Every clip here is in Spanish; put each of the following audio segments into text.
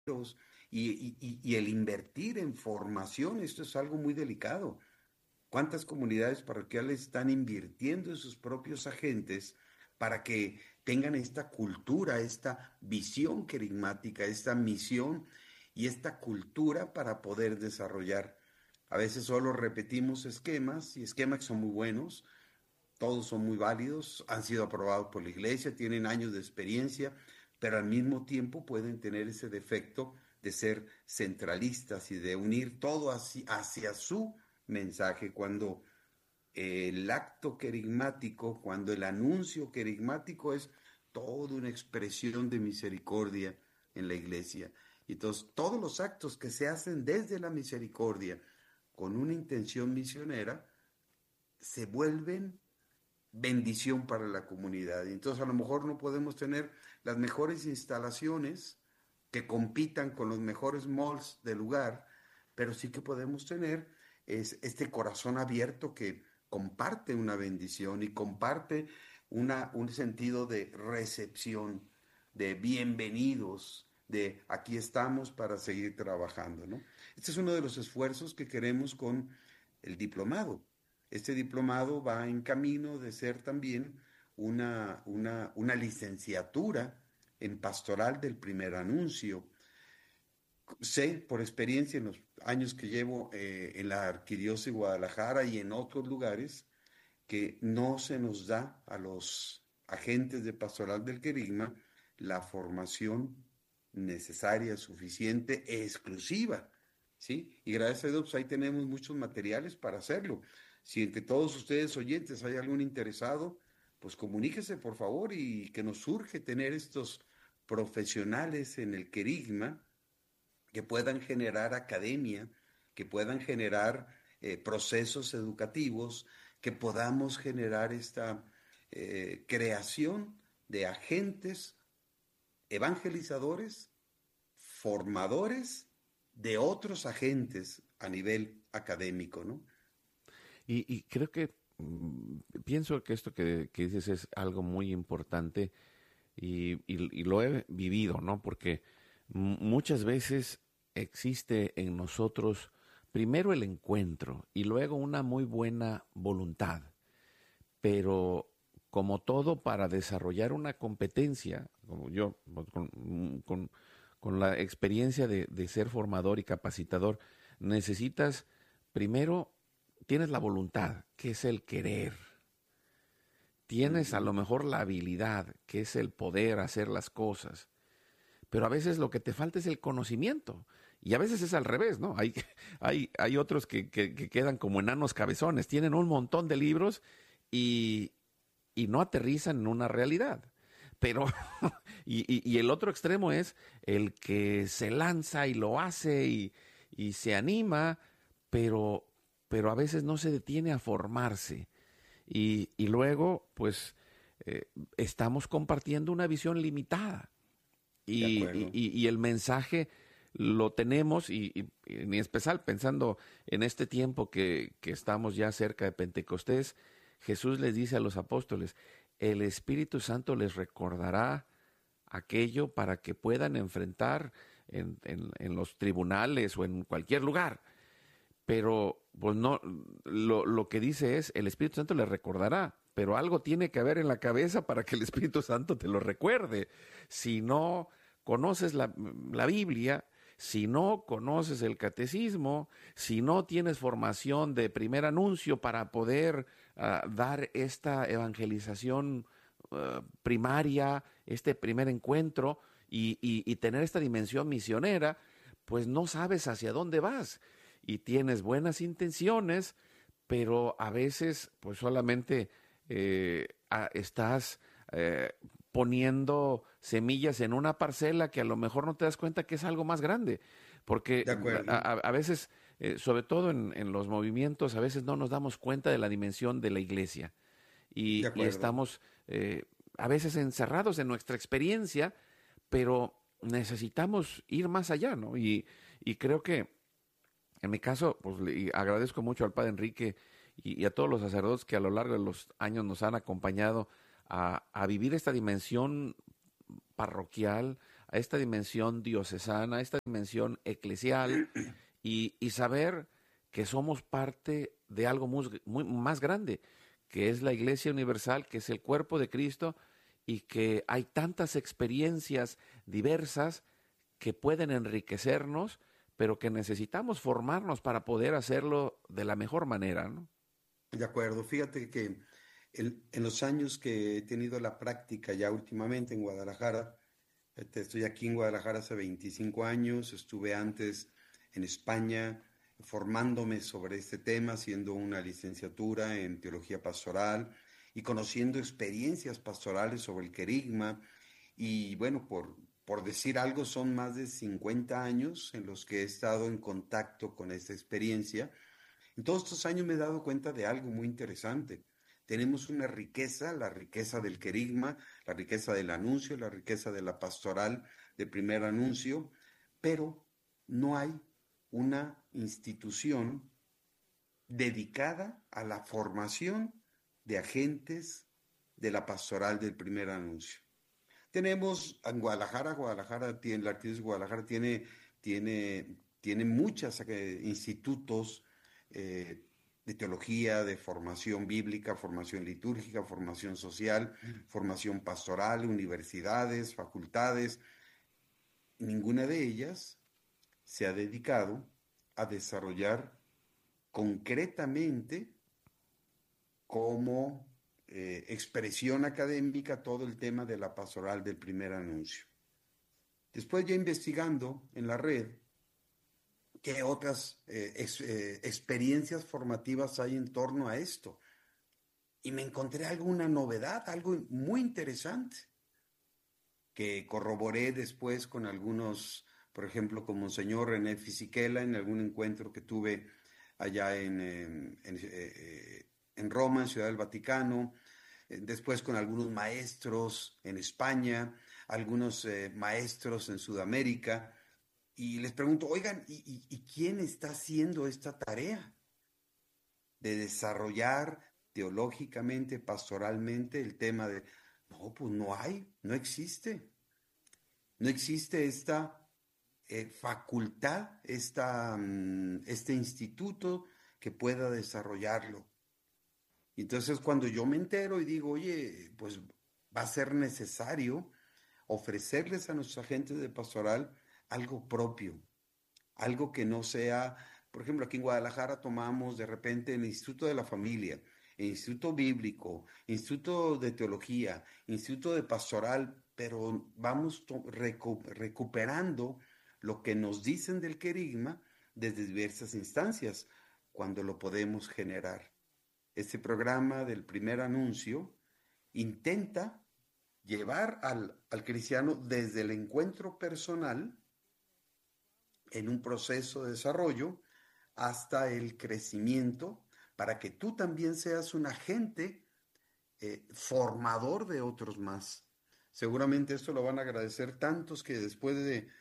y el invertir en formación, esto es algo muy delicado. ¿Cuántas comunidades parroquiales están invirtiendo en sus propios agentes para que tengan esta cultura, esta visión querigmática, esta misión y esta cultura para poder desarrollar? A veces solo repetimos esquemas y esquemas que son muy buenos, todos son muy válidos, han sido aprobados por la iglesia, tienen años de experiencia, pero al mismo tiempo pueden tener ese defecto de ser centralistas y de unir todo hacia su mensaje. Cuando el acto querigmático, cuando el anuncio querigmático es toda una expresión de misericordia en la iglesia. Entonces, todos los actos que se hacen desde la misericordia con una intención misionera se vuelven bendición para la comunidad. Y entonces a lo mejor no podemos tener las mejores instalaciones que compitan con los mejores malls del lugar, pero sí que podemos tener este corazón abierto que comparte una bendición y comparte un sentido de recepción, de bienvenidos, de aquí estamos para seguir trabajando, ¿no? Este es uno de los esfuerzos que queremos con el diplomado. Este diplomado va en camino de ser también una licenciatura en pastoral del primer anuncio. Sé por experiencia en los años que llevo en la Arquidiócesis de Guadalajara y en otros lugares que no se nos da a los agentes de pastoral del querigma la formación necesaria, suficiente, exclusiva, ¿sí? Y gracias a Dios, pues ahí tenemos muchos materiales para hacerlo. Si entre todos ustedes oyentes hay algún interesado, pues comuníquese por favor y que nos surge tener estos profesionales en el querigma que puedan generar academia, que puedan generar procesos educativos, que podamos generar esta creación de agentes evangelizadores, formadores de otros agentes a nivel académico, ¿no? Y creo que pienso que esto que dices es algo muy importante y lo he vivido, ¿no? Porque muchas veces existe en nosotros primero el encuentro y luego una muy buena voluntad, pero como todo para desarrollar una competencia, como yo, con la experiencia de ser formador y capacitador, necesitas primero, tienes la voluntad, que es el querer, tienes a Ujú. lo mejor la habilidad, que es el poder hacer las cosas, pero a veces lo que te falta es el conocimiento. Y a veces es al revés, ¿no? Hay otros que quedan como enanos cabezones, tienen un montón de libros y, y no aterrizan en una realidad. Pero, y el otro extremo es el que se lanza y lo hace y se anima, pero a veces no se detiene a formarse. Y luego, pues, estamos compartiendo una visión limitada De acuerdo. y el mensaje lo tenemos y en especial pensando en este tiempo que estamos ya cerca de Pentecostés, Jesús les dice a los apóstoles, el Espíritu Santo les recordará aquello para que puedan enfrentar en los tribunales o en cualquier lugar. Pero pues no, lo que dice es, el Espíritu Santo les recordará, pero algo tiene que haber en la cabeza para que el Espíritu Santo te lo recuerde. Si no conoces la Biblia, si no conoces el catecismo, si no tienes formación de primer anuncio para poder dar esta evangelización primaria, este primer encuentro y tener esta dimensión misionera, pues no sabes hacia dónde vas y tienes buenas intenciones, pero a veces pues solamente estás poniendo semillas en una parcela que a lo mejor no te das cuenta que es algo más grande, porque De acuerdo. a veces, sobre todo en los movimientos, a veces no nos damos cuenta de la dimensión de la iglesia De y acuerdo. estamos a veces encerrados en nuestra experiencia, pero necesitamos ir más allá, ¿no? Y creo que en mi caso, pues le agradezco mucho al Padre Enrique y a todos los sacerdotes que a lo largo de los años nos han acompañado a vivir esta dimensión parroquial, a esta dimensión diocesana, a esta dimensión eclesial y saber que somos parte de algo más grande, que es la Iglesia Universal, que es el cuerpo de Cristo y que hay tantas experiencias diversas que pueden enriquecernos, pero que necesitamos formarnos para poder hacerlo de la mejor manera, ¿no? De acuerdo, fíjate que en los años que he tenido la práctica ya últimamente en Guadalajara, estoy aquí en Guadalajara hace 25 años, estuve antes en España formándome sobre este tema, haciendo una licenciatura en teología pastoral y conociendo experiencias pastorales sobre el querigma. Y bueno, por decir algo, son más de 50 años en los que he estado en contacto con esta experiencia. En todos estos años me he dado cuenta de algo muy interesante. Tenemos una riqueza, la riqueza del querigma, la riqueza del anuncio, la riqueza de la pastoral de primer anuncio, pero no hay una institución dedicada a la formación de agentes de la pastoral del primer anuncio. Tenemos en Guadalajara, la Arquidiócesis de Guadalajara tiene muchos institutos de teología, de formación bíblica, formación litúrgica, formación social, formación pastoral, universidades, facultades. Ninguna de ellas se ha dedicado a desarrollar concretamente como expresión académica todo el tema de la pastoral del primer anuncio. Después ya investigando en la red, ¿qué otras experiencias formativas hay en torno a esto? Y me encontré alguna novedad, algo muy interesante, que corroboré después con algunos, por ejemplo, con Monseñor René Fisichella en algún encuentro que tuve allá en Roma, en Ciudad del Vaticano, después con algunos maestros en España, algunos maestros en Sudamérica, y les pregunto, oigan, ¿y quién está haciendo esta tarea de desarrollar teológicamente, pastoralmente el tema de, no, pues no hay, no existe esta facultad, este instituto que pueda desarrollarlo? Y entonces cuando yo me entero y digo, oye, pues va a ser necesario ofrecerles a nuestros agentes de pastoral algo propio, algo que no sea, por ejemplo, aquí en Guadalajara tomamos de repente el Instituto de la Familia, el Instituto Bíblico, Instituto de Teología, Instituto de Pastoral, pero vamos recuperando lo que nos dicen del querigma desde diversas instancias, cuando lo podemos generar. Este programa del primer anuncio intenta llevar al cristiano desde el encuentro personal en un proceso de desarrollo hasta el crecimiento, para que tú también seas un agente formador de otros más. Seguramente esto lo van a agradecer tantos que después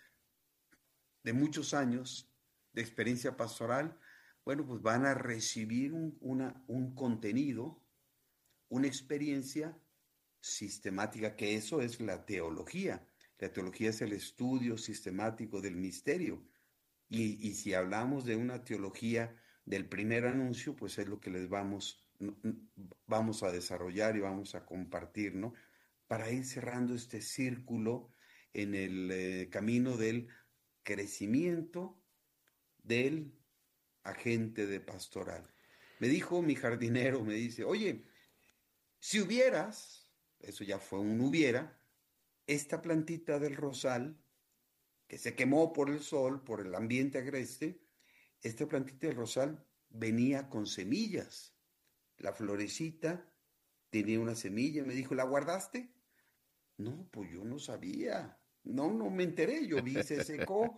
de muchos años de experiencia pastoral, bueno, pues van a recibir un contenido, una experiencia sistemática, que eso es la teología. La teología es el estudio sistemático del misterio. Y si hablamos de una teología del primer anuncio, pues es lo que les vamos a desarrollar y vamos a compartir, ¿no? Para ir cerrando este círculo en el camino del crecimiento del agente de pastoral. Me dijo mi jardinero, me dice, oye, si hubieras, eso ya fue un hubiera, esta plantita del rosal que se quemó por el sol, por el ambiente agreste, esta plantita del rosal venía con semillas. La florecita tenía una semilla. Me dijo, ¿la guardaste? No, pues yo no sabía. No me enteré. Yo vi, se secó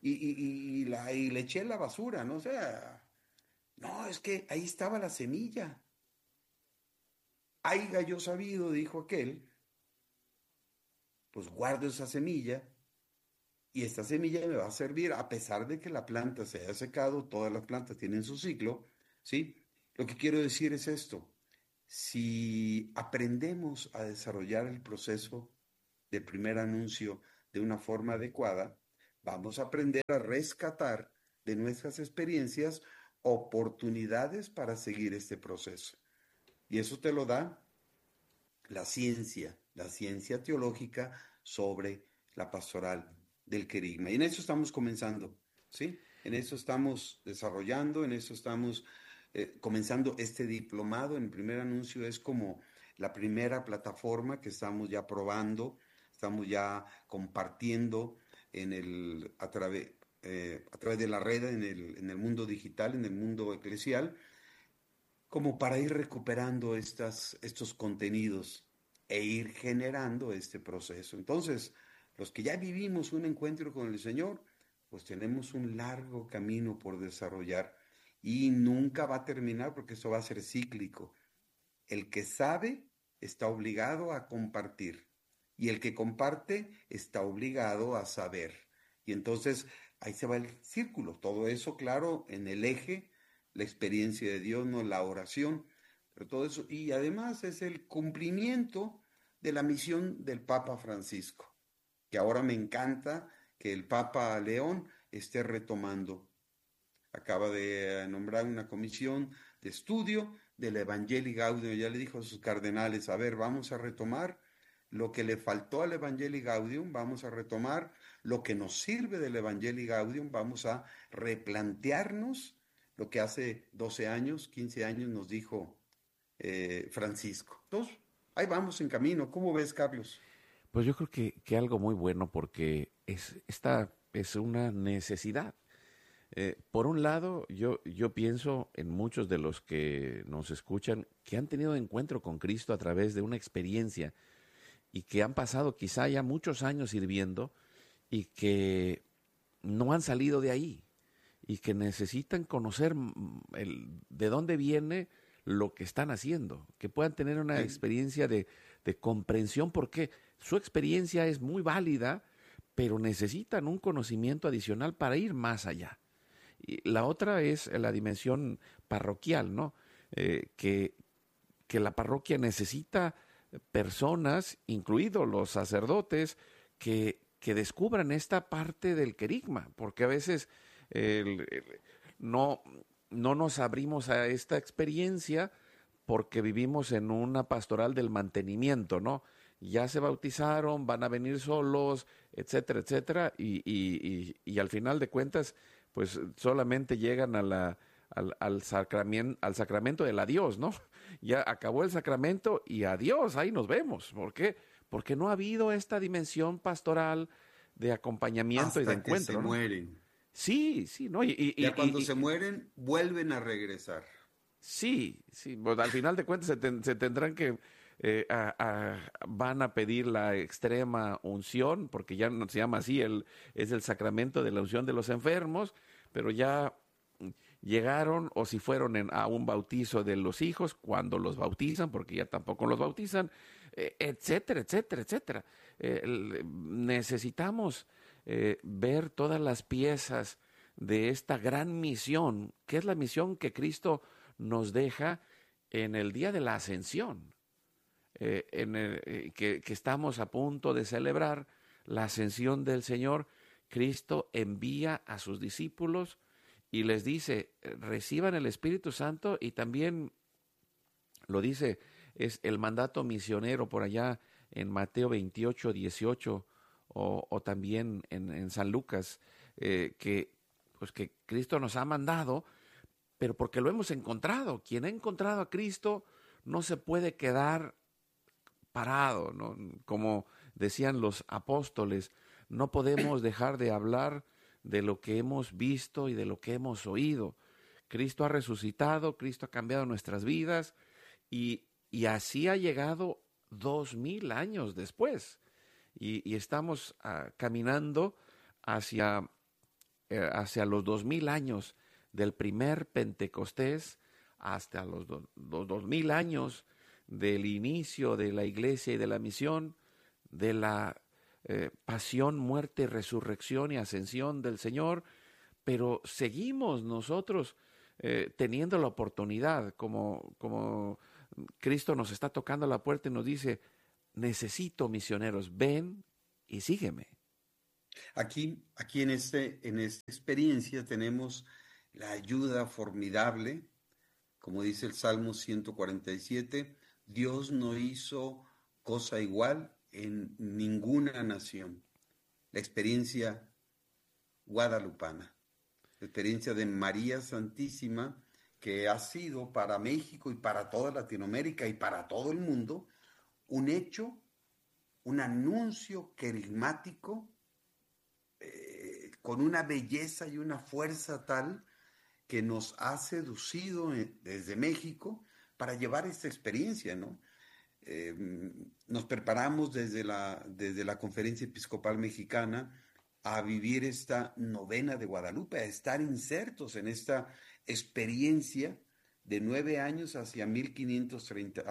y le eché en la basura, ¿no? O sea, no, es que ahí estaba la semilla. Haiga yo sabido, dijo aquel, pues guardo esa semilla y esta semilla me va a servir a pesar de que la planta se haya secado, todas las plantas tienen su ciclo, ¿sí? Lo que quiero decir es esto: si aprendemos a desarrollar el proceso de primer anuncio de una forma adecuada, vamos a aprender a rescatar de nuestras experiencias oportunidades para seguir este proceso. Y eso te lo da la ciencia teológica sobre la pastoral del querigma. Y en eso estamos comenzando, ¿sí? En eso estamos desarrollando, en eso estamos comenzando este diplomado. En el primer anuncio es como la primera plataforma que estamos ya probando, estamos ya compartiendo a través de la red en el mundo digital, en el mundo eclesial, como para ir recuperando estos contenidos e ir generando este proceso. Entonces, los que ya vivimos un encuentro con el Señor, pues tenemos un largo camino por desarrollar y nunca va a terminar porque eso va a ser cíclico. El que sabe está obligado a compartir y el que comparte está obligado a saber. Y entonces ahí se va el círculo. Todo eso, claro, en el eje, la experiencia de Dios, no la oración, pero todo eso. Y además es el cumplimiento de la misión del Papa Francisco, que ahora me encanta que el Papa León esté retomando. Acaba de nombrar una comisión de estudio del Evangelii Gaudium. Ya le dijo a sus cardenales, a ver, vamos a retomar lo que le faltó al Evangelii Gaudium, vamos a retomar lo que nos sirve del Evangelii Gaudium, vamos a replantearnos lo que hace 12 años, 15 años nos dijo Francisco. Entonces, ahí vamos en camino. ¿Cómo ves, Carlos? Pues yo creo que algo muy bueno porque esta es una necesidad. Por un lado, yo pienso en muchos de los que nos escuchan que han tenido encuentro con Cristo a través de una experiencia y que han pasado quizá ya muchos años sirviendo y que no han salido de ahí y que necesitan conocer de dónde viene lo que están haciendo, que puedan tener una Sí, experiencia de comprensión, porque su experiencia es muy válida, pero necesitan un conocimiento adicional para ir más allá. Y la otra es la dimensión parroquial, ¿no? Que la parroquia necesita personas, incluidos los sacerdotes, que descubran esta parte del querigma, porque a veces no, no nos abrimos a esta experiencia porque vivimos en una pastoral del mantenimiento, ¿no? Ya se bautizaron, van a venir solos, etcétera, etcétera, y al final de cuentas, pues solamente llegan al sacramento del adiós, ¿no? Ya acabó el sacramento y adiós, ahí nos vemos. ¿Por qué? Porque no ha habido esta dimensión pastoral de acompañamiento y de hasta que se encuentro, ¿no? mueren. Sí, sí, ¿no? Ya cuando se mueren, vuelven a regresar. Sí, sí, pues al final de cuentas se tendrán que, van a pedir la extrema unción, porque ya no se llama así, es el sacramento de la unción de los enfermos, pero ya llegaron o si fueron a un bautizo de los hijos, cuando los bautizan, porque ya tampoco los bautizan, etcétera, etcétera, etcétera. Necesitamos ver todas las piezas de esta gran misión, que es la misión que Cristo nos deja en el día de la ascensión, que estamos a punto de celebrar la ascensión del Señor. Cristo envía a sus discípulos y les dice, reciban el Espíritu Santo, y también lo dice, es el mandato misionero por allá en Mateo 28, 18, o también en San Lucas, pues que Cristo nos ha mandado, pero porque lo hemos encontrado. Quien ha encontrado a Cristo no se puede quedar parado, ¿no? Como decían los apóstoles, no podemos dejar de hablar de lo que hemos visto y de lo que hemos oído. Cristo ha resucitado, Cristo ha cambiado nuestras vidas y así ha llegado 2000 años después. Y estamos caminando hacia, hacia los 2000 años del primer Pentecostés hasta los 2000 años del inicio de la iglesia y de la misión, de la pasión, muerte, resurrección y ascensión del Señor, pero seguimos nosotros teniendo la oportunidad, como Cristo nos está tocando la puerta y nos dice, necesito misioneros, ven y sígueme. Aquí en esta experiencia tenemos la ayuda formidable, como dice el Salmo 147, Dios no hizo cosa igual en ninguna nación. La experiencia guadalupana, la experiencia de María Santísima, que ha sido para México y para toda Latinoamérica y para todo el mundo un hecho, un anuncio carismático con una belleza y una fuerza tal que nos ha seducido desde México para llevar esta experiencia, ¿no? Eh, Nos preparamos desde la Conferencia Episcopal Mexicana a vivir esta novena de Guadalupe, a estar insertos en esta experiencia de 9 años hacia 1530,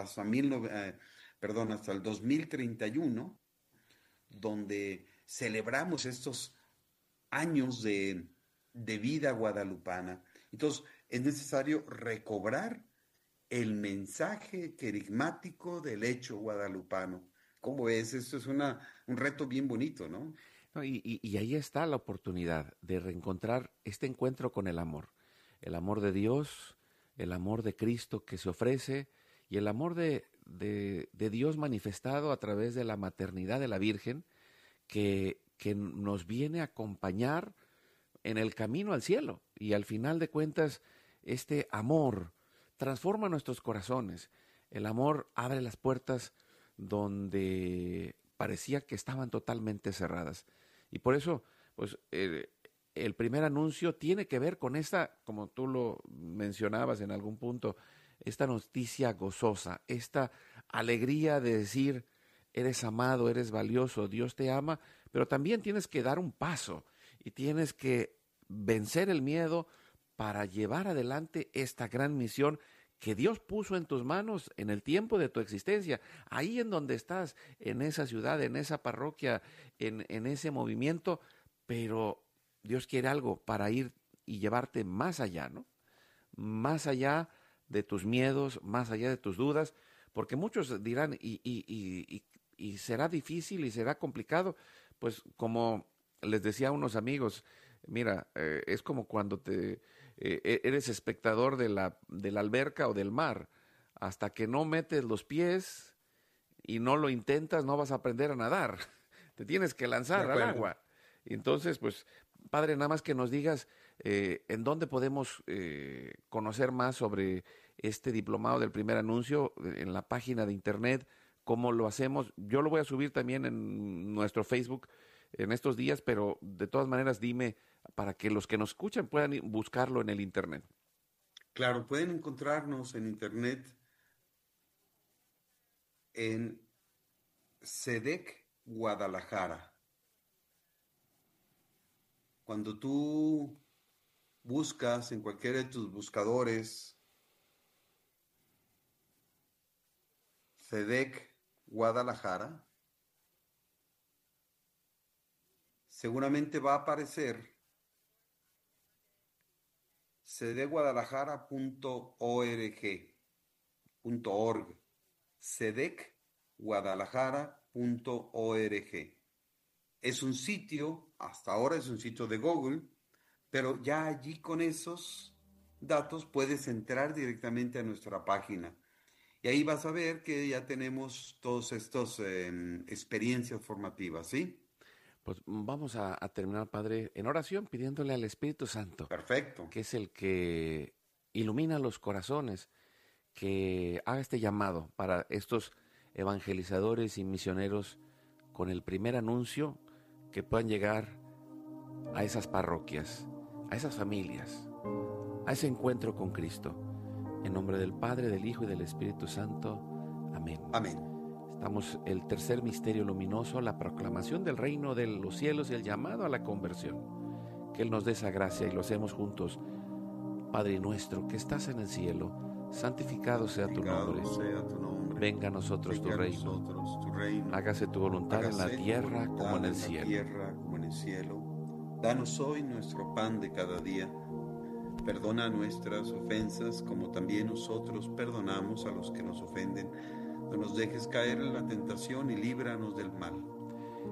hasta el 2031, donde celebramos estos años de vida guadalupana. Entonces, es necesario recobrar el mensaje querigmático del hecho guadalupano. ¿Cómo ves? Esto es un reto bien bonito, ¿no? No, y ahí está la oportunidad de reencontrar este encuentro con el amor de Dios, el amor de Cristo que se ofrece y el amor de Dios manifestado a través de la maternidad de la Virgen que nos viene a acompañar en el camino al cielo. Y al final de cuentas, este amor transforma nuestros corazones. El amor abre las puertas donde parecía que estaban totalmente cerradas. Y por eso, pues, el primer anuncio tiene que ver con esta, como tú lo mencionabas en algún punto, esta noticia gozosa, esta alegría de decir, eres amado, eres valioso, Dios te ama, pero también tienes que dar un paso y tienes que vencer el miedo para llevar adelante esta gran misión que Dios puso en tus manos en el tiempo de tu existencia, ahí en donde estás, en esa ciudad, en esa parroquia, en ese movimiento, pero Dios quiere algo para ir y llevarte más allá, ¿no? Más allá de tus miedos, más allá de tus dudas, porque muchos dirán, y será difícil y será complicado, pues como les decía a unos amigos, mira, es como cuando eres espectador de la alberca o del mar. Hasta que no metes los pies y no lo intentas, no vas a aprender a nadar. Te tienes que De lanzar al acuerdo. agua. Entonces, pues, Padre, nada más que nos digas en dónde podemos conocer más sobre este diplomado del primer anuncio, en la página de internet, cómo lo hacemos. Yo lo voy a subir también en nuestro Facebook en estos días, pero de todas maneras dime para que los que nos escuchan puedan buscarlo en el internet. Claro, pueden encontrarnos en internet en SEDEC Guadalajara. Cuando tú buscas en cualquiera de tus buscadores SEDEC Guadalajara, seguramente va a aparecer cedguadalajara.org, cedecguadalajara.org. Es un sitio, hasta ahora es un sitio de Google, pero ya allí con esos datos puedes entrar directamente a nuestra página. Y ahí vas a ver que ya tenemos todos estos experiencias formativas, ¿sí? Pues vamos a terminar, Padre, en oración pidiéndole al Espíritu Santo, Perfecto. que es el que ilumina los corazones, que haga este llamado para estos evangelizadores y misioneros con el primer anuncio que puedan llegar a esas parroquias, a esas familias, a ese encuentro con Cristo. En nombre del Padre, del Hijo y del Espíritu Santo. Amén. Amén. Estamos el tercer misterio luminoso, la proclamación del reino de los cielos y el llamado a la conversión. Que Él nos dé esa gracia y lo hacemos juntos. Padre nuestro que estás en el cielo, santificado sea tu nombre. Sea tu nombre. Venga a nosotros Venga tu a reino. nosotros tu reino. Hágase tu voluntad en la Hágase tu tierra voluntad como en el la cielo. tierra como en el cielo. Danos hoy nuestro pan de cada día. Perdona nuestras ofensas como también nosotros perdonamos a los que nos ofenden. No nos dejes caer en la tentación y líbranos del mal.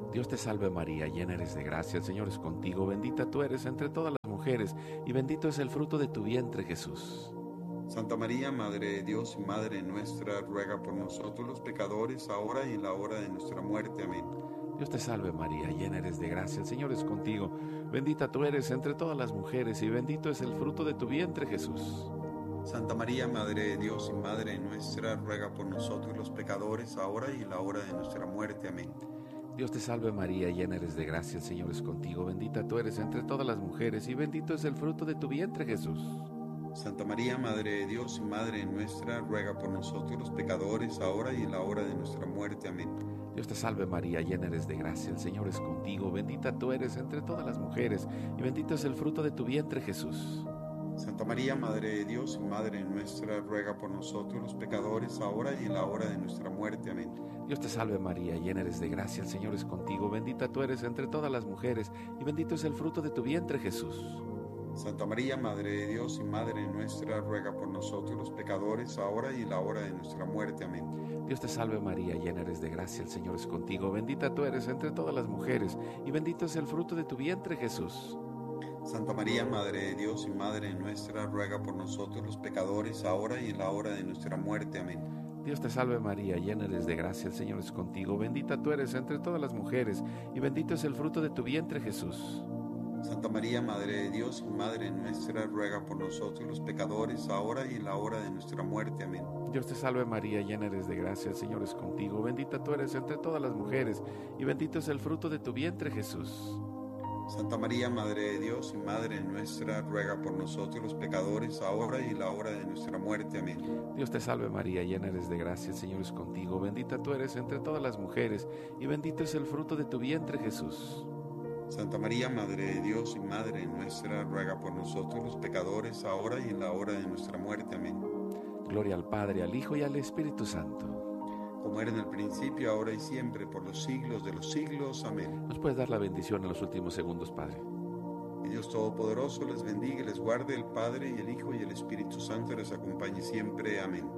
Dios te salve María, llena eres de gracia, el Señor es contigo, bendita tú eres entre todas las mujeres, y bendito es el fruto de tu vientre, Jesús. Santa María, Madre de Dios y Madre nuestra, ruega por nosotros los pecadores, ahora y en la hora de nuestra muerte. Amén. Dios te salve María, llena eres de gracia, el Señor es contigo, bendita tú eres entre todas las mujeres, y bendito es el fruto de tu vientre, Jesús. Santa María, Madre de Dios y Madre nuestra, ruega por nosotros los pecadores, ahora y en la hora de nuestra muerte. Amén. Dios te salve María, llena eres de gracia, el Señor es contigo, bendita tú eres entre todas las mujeres, y bendito es el fruto de tu vientre, Jesús. Santa María, Madre de Dios y Madre nuestra, ruega por nosotros los pecadores, ahora y en la hora de nuestra muerte. Amén. Dios te salve María, llena eres de gracia, el Señor es contigo, bendita tú eres entre todas las mujeres, y bendito es el fruto de tu vientre, Jesús. Santa María, Madre de Dios y Madre nuestra, ruega por nosotros los pecadores, ahora y en la hora de nuestra muerte. Amén. Dios te salve María, llena eres de gracia, el Señor es contigo, bendita tú eres entre todas las mujeres, y bendito es el fruto de tu vientre, Jesús. Santa María, Madre de Dios y Madre nuestra, ruega por nosotros los pecadores, ahora y en la hora de nuestra muerte. Amén. Dios te salve María, llena eres de gracia, el Señor es contigo, bendita tú eres entre todas las mujeres, y bendito es el fruto de tu vientre, Jesús. Santa María, Madre de Dios y Madre nuestra, ruega por nosotros los pecadores, ahora y en la hora de nuestra muerte. Amén. Dios te salve María, llena eres de gracia, el Señor es contigo, bendita tú eres entre todas las mujeres, y bendito es el fruto de tu vientre, Jesús. Santa María, Madre de Dios y Madre nuestra, ruega por nosotros los pecadores, ahora y en la hora de nuestra muerte. Amén. Dios te salve María, llena eres de gracia, el Señor es contigo, bendita tú eres entre todas las mujeres, y bendito es el fruto de tu vientre, Jesús. Santa María, Madre de Dios y Madre nuestra, ruega por nosotros los pecadores, ahora y en la hora de nuestra muerte. Amén. Dios te salve María, llena eres de gracia, el Señor es contigo, bendita tú eres entre todas las mujeres, y bendito es el fruto de tu vientre, Jesús. Santa María, Madre de Dios y Madre nuestra, ruega por nosotros los pecadores, ahora y en la hora de nuestra muerte. Amén. Gloria al Padre, al Hijo y al Espíritu Santo. Como era en el principio, ahora y siempre, por los siglos de los siglos. Amén. ¿Nos puedes dar la bendición en los últimos segundos, Padre? Que Dios Todopoderoso les bendiga y les guarde, el Padre y el Hijo y el Espíritu Santo les acompañe siempre. Amén.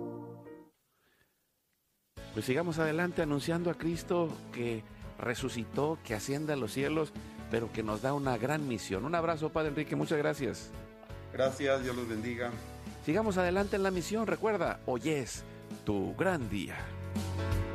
Pues sigamos adelante anunciando a Cristo que resucitó, que asciende a los cielos, pero que nos da una gran misión. Un abrazo, Padre Enrique, muchas gracias. Gracias, Dios los bendiga. Sigamos adelante en la misión. Recuerda, hoy es tu gran día.